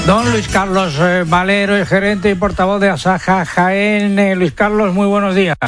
Don Luis Carlos Valero, el gerente y portavoz de Asaja Jaén. Luis Carlos, muy buenos días.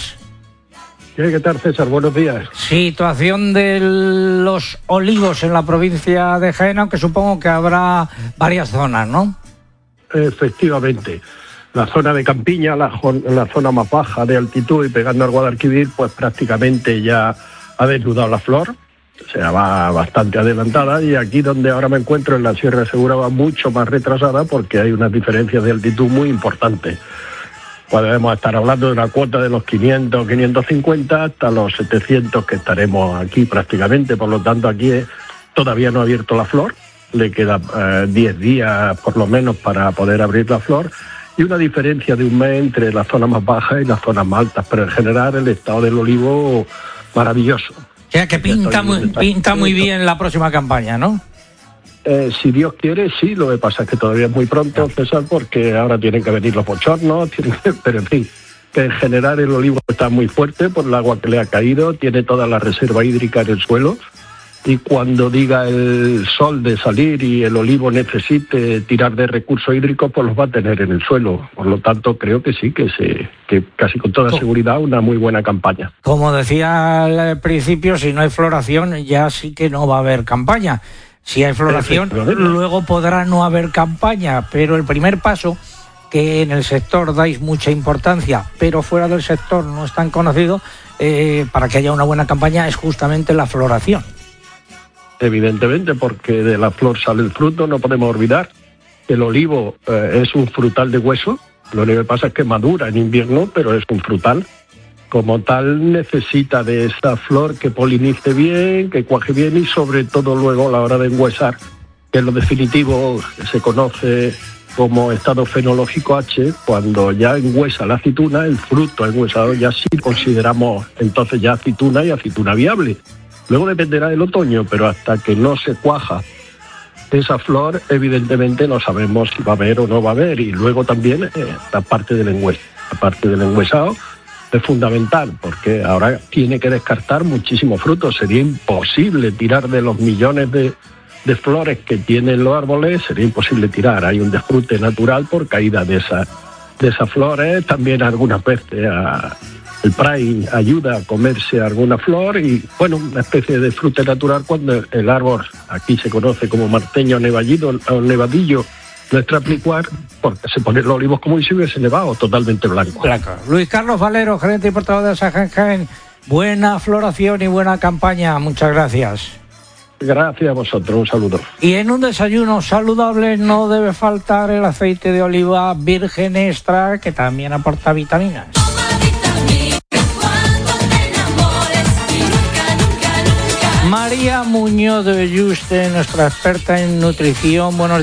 ¿Qué tal, César? Buenos días. Situación de los olivos en la provincia de Jaén, aunque supongo que habrá varias zonas, ¿no? Efectivamente. La zona de Campiña, la zona más baja de altitud y pegando al Guadalquivir, pues prácticamente ya ha desnudado la flor. O sea, va bastante adelantada, y aquí donde ahora me encuentro, en la Sierra Segura, va mucho más retrasada porque hay unas diferencias de altitud muy importantes. Podemos estar hablando de una cuota de los 500, 550 hasta los 700 que estaremos aquí prácticamente. Por lo tanto, aquí todavía no ha abierto la flor, le queda 10 días por lo menos para poder abrir la flor, y una diferencia de un mes entre las zonas más bajas y las zonas más altas, pero en general el estado del olivo maravilloso. O sea que pinta muy bien la próxima campaña, ¿no? Si Dios quiere, sí. Lo que pasa es que todavía es muy pronto, César, porque ahora tienen que venir los bochornos, pero en fin, que en general el olivo está muy fuerte por el agua que le ha caído, tiene toda la reserva hídrica en el suelo, y cuando diga el sol de salir y el olivo necesite tirar de recursos hídricos, pues los va a tener en el suelo. Por lo tanto, creo que sí, que casi con toda seguridad una muy buena campaña. Como decía al principio, si no hay floración ya sí que no va a haber campaña. Si hay floración, luego podrá no haber campaña, pero el primer paso, que en el sector dais mucha importancia, pero fuera del sector no es tan conocido, para que haya una buena campaña, es justamente la floración. Evidentemente, porque de la flor sale el fruto. No podemos olvidar que el olivo es un frutal de hueso. Lo único que pasa es que madura en invierno, pero es un frutal. Como tal, necesita de esa flor que polinice bien, que cuaje bien, y sobre todo luego a la hora de enhuesar, que es lo definitivo, que se conoce como estado fenológico H. Cuando ya enhuesa la aceituna, el fruto enhuesado, ya sí consideramos entonces ya aceituna y aceituna viable. Luego dependerá del otoño, pero hasta que no se cuaja esa flor, evidentemente no sabemos si va a haber o no va a haber. Y luego también la parte del enhuesado es fundamental, porque ahora tiene que descartar muchísimos frutos. Sería imposible tirar de los millones de flores que tienen los árboles, sería imposible tirar. Hay un disfrute natural por caída de esas flores. También algunas veces el prey ayuda a comerse alguna flor, y bueno, una especie de fruto natural cuando el árbol, aquí se conoce como marteño o nevadillo, nuestra aplicuar, porque se ponen los olivos como si hubiese nevado, totalmente blanco. Luis Carlos Valero, gerente y portavoz de Asaja Jaén, buena floración y buena campaña, muchas gracias. Gracias a vosotros, un saludo. Y en un desayuno saludable no debe faltar el aceite de oliva virgen extra, que también aporta vitaminas. María Muñoz de Belluste, nuestra experta en nutrición. Buenos